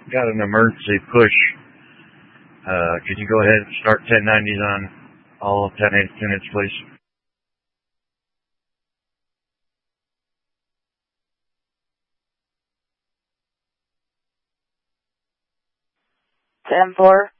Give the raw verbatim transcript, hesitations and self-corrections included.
got an emergency push. Uh, could you go ahead and start ten nineties on all ten eighths units, please? ten four.